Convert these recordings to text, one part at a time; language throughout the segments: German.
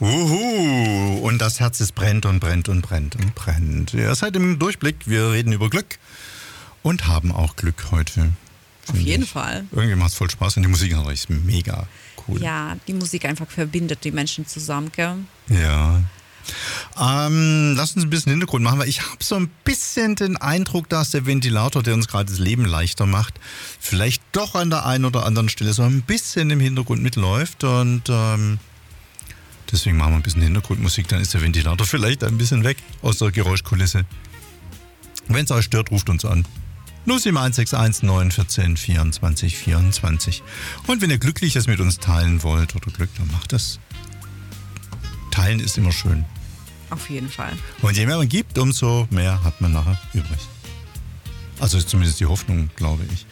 Und das Herz ist brennt und brennt und brennt und brennt. Ihr seid im Durchblick, wir reden über Glück und haben auch Glück heute. Auf jeden Fall. Irgendwie macht es voll Spaß und die Musik ist mega cool. Ja, die Musik einfach verbindet die Menschen zusammen, gell? Ja. Lass uns ein bisschen Hintergrund machen, weil ich habe so ein bisschen den Eindruck, dass der Ventilator, der uns gerade das Leben leichter macht, vielleicht doch an der einen oder anderen Stelle so ein bisschen im Hintergrund mitläuft und deswegen machen wir ein bisschen Hintergrundmusik, dann ist der Ventilator vielleicht ein bisschen weg aus der Geräuschkulisse. Wenn es euch stört, ruft uns an. 07161 914 24 24. Und wenn ihr Glückliches mit uns teilen wollt oder Glück, dann macht das. Teilen ist immer schön. Auf jeden Fall. Und je mehr man gibt, umso mehr hat man nachher übrig. Also ist zumindest die Hoffnung, glaube ich.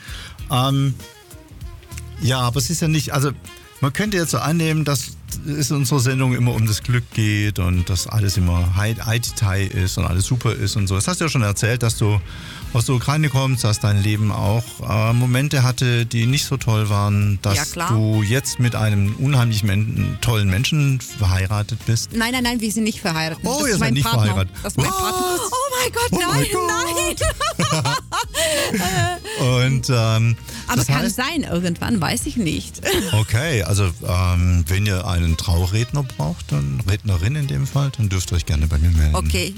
Ja, aber es ist ja nicht, also man könnte jetzt so annehmen, dass es in unserer Sendung immer um das Glück geht und dass alles immer High-Detail ist und alles super ist und so. Das hast du ja schon erzählt, dass du aus der Ukraine kommst, dass dein Leben auch Momente hatte, die nicht so toll waren, dass du jetzt mit einem unheimlich tollen Menschen verheiratet bist. Nein, wir sind nicht verheiratet. Oh, ihr seid nicht verheiratet. Das ist mein Partner. Oh mein Gott, nein. Und, aber kann sein, irgendwann, weiß ich nicht. Okay, also wenn ihr einen Trauredner braucht, dann Rednerin in dem Fall, dann dürft ihr euch gerne bei mir melden. Okay.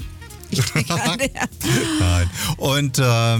Nein. Und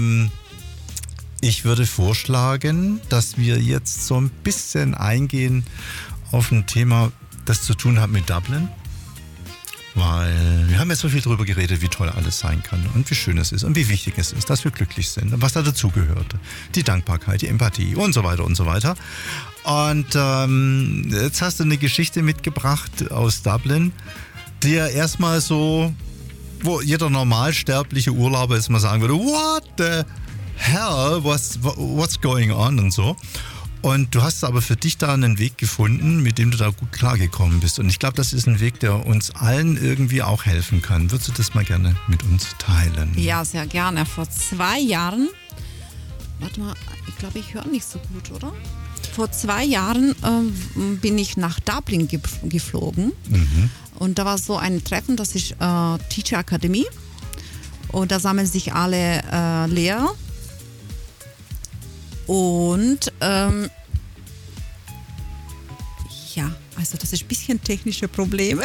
ich würde vorschlagen, dass wir jetzt so ein bisschen eingehen auf ein Thema, das zu tun hat mit Dublin. Weil wir haben jetzt so viel darüber geredet, wie toll alles sein kann und wie schön es ist und wie wichtig es ist, dass wir glücklich sind und was da dazugehört. Die Dankbarkeit, die Empathie und so weiter und so weiter. Und jetzt hast du eine Geschichte mitgebracht aus Dublin, die ja erstmal so, wo jeder normalsterbliche Urlauber jetzt mal sagen würde, what the hell, what's going on und so. Und du hast aber für dich da einen Weg gefunden, mit dem du da gut klargekommen bist. Und ich glaube, das ist ein Weg, der uns allen irgendwie auch helfen kann. Würdest du das mal gerne mit uns teilen? Ja, sehr gerne. Vor 2 Jahren, warte mal, ich glaube, ich höre nicht so gut, oder? Vor 2 Jahren bin ich nach Dublin geflogen. Mhm. Und da war so ein Treffen, das ist Teacher Akademie. Und da sammeln sich alle Lehrer. Und ja, also das ist ein bisschen technische Probleme.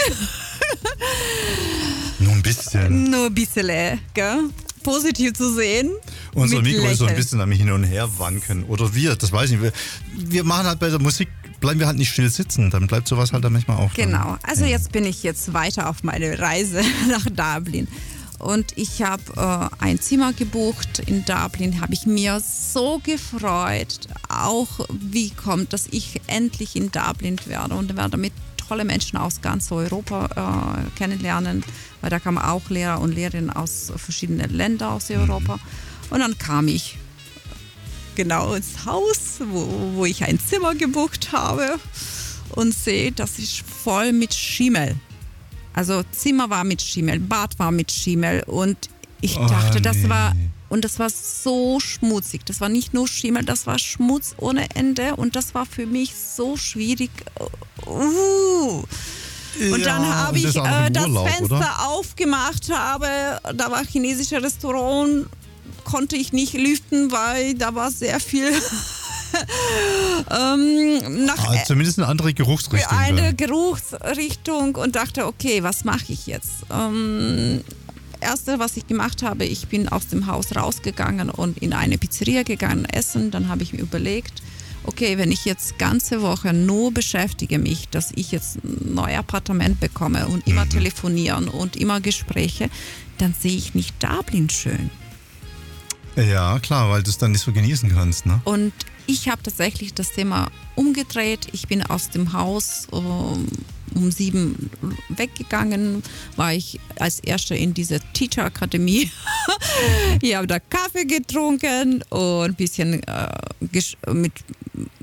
Nur ein bisschen. Nur ein bisschen, gell? Positiv zu sehen. Unser Mikro ist so ein bisschen am Hin und Her wanken. Oder das weiß ich nicht. Wir machen halt bei der Musik, bleiben wir halt nicht still sitzen. Dann bleibt sowas halt dann manchmal auch. Genau, also jetzt bin ich weiter auf meine Reise nach Dublin. Und ich habe ein Zimmer gebucht in Dublin, habe ich mir so gefreut, auch wie kommt, dass ich endlich in Dublin werde und werde mit tolle Menschen aus ganz Europa kennenlernen, weil da kamen auch Lehrer und Lehrerinnen aus verschiedenen Ländern aus Europa. Und dann kam ich genau ins Haus, wo ich ein Zimmer gebucht habe und sehe, das ist voll mit Schimmel. Also Zimmer war mit Schimmel, Bad war mit Schimmel und ich dachte, das war so schmutzig. Das war nicht nur Schimmel, das war Schmutz ohne Ende und das war für mich so schwierig. Und dann habe ich das Fenster aufgemacht, da war ein chinesisches Restaurant, konnte ich nicht lüften, weil da war sehr viel zumindest eine andere Geruchsrichtung. Eine Geruchsrichtung und dachte, okay, was mache ich jetzt? Erste, was ich gemacht habe, ich bin aus dem Haus rausgegangen und in eine Pizzeria gegangen essen. Dann habe ich mir überlegt, okay, wenn ich jetzt ganze Woche nur beschäftige mich, dass ich jetzt ein neues Appartement bekomme und immer telefonieren und immer Gespräche, dann sehe ich nicht Dublin schön. Ja, klar, weil du es dann nicht so genießen kannst, ne? Und ich habe tatsächlich das Thema umgedreht. Ich bin aus dem Haus um 7 weggegangen, war ich als Erster in diese Teacher Akademie. Ich habe da Kaffee getrunken und ein bisschen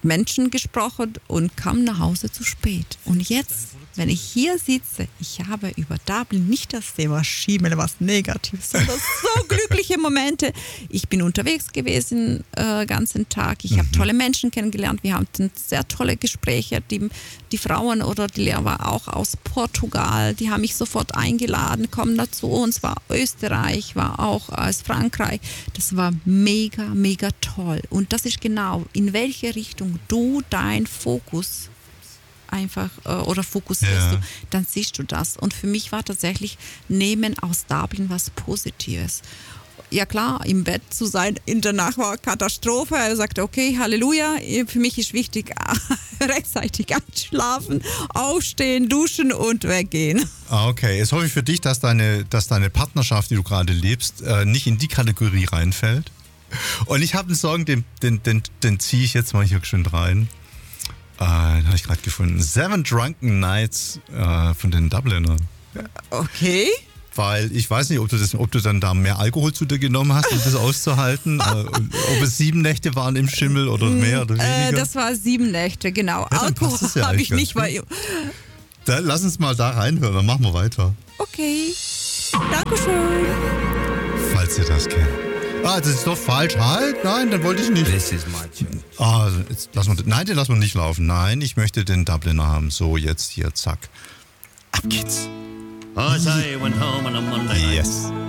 Menschen gesprochen und kam nach Hause zu spät. Und jetzt, wenn ich hier sitze, ich habe über Dublin nicht das Thema Schimmel, was Negatives, sondern so glückliche Momente. Ich bin unterwegs gewesen ganzen Tag. Ich habe tolle Menschen kennengelernt. Wir hatten sehr tolle Gespräche. Die Frauen oder die Lehrer auch aus Portugal, die haben mich sofort eingeladen, kommen dazu. Und zwar Österreich, war auch aus Frankreich. Das war mega, mega toll. Und das ist genau, in welche Richtung du dein Fokus einfach oder fokussierst du, dann siehst du das. Und für mich war tatsächlich Nehmen aus Dublin was Positives. Ja klar, im Bett zu sein, in der Nacht war Katastrophe. Er sagte, okay, Halleluja, für mich ist wichtig, rechtzeitig einschlafen, aufstehen, duschen und weggehen. Okay, jetzt hoffe ich für dich, dass deine Partnerschaft, die du gerade lebst, nicht in die Kategorie reinfällt. Und ich habe einen Song, den ziehe ich jetzt mal hier schön rein. Den habe ich gerade gefunden. 7 Drunken Nights von den Dublinern. Okay. Weil ich weiß nicht, ob du dann da mehr Alkohol zu dir genommen hast, um das auszuhalten. Ob es 7 Nächte waren im Schimmel oder mehr oder weniger. Das war 7 Nächte, genau. Ja, Alkohol ja habe ich nicht. Dann lass uns mal da reinhören, dann machen wir weiter. Okay. Dankeschön. Falls ihr das kennt. Das ist doch falsch. Halt, nein, dann wollte ich nicht. This is my church. Den lassen wir nicht laufen. Nein, ich möchte den Dubliner haben. So, jetzt hier, zack. Ab geht's. As I went home on a Monday night, Yes.